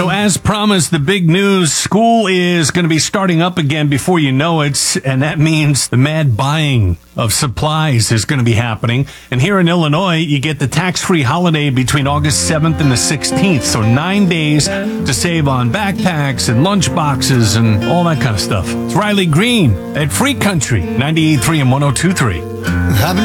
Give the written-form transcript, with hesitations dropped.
So as promised, the big news, school is going to be starting up again before you know it, and that means the mad buying of supplies is going to be happening. And here in Illinois, you get the tax-free holiday between August 7th and the 16th, so 9 days to save on backpacks and lunch boxes and all that kind of stuff. It's Riley Green at Free Country, 98.3 and 102.3.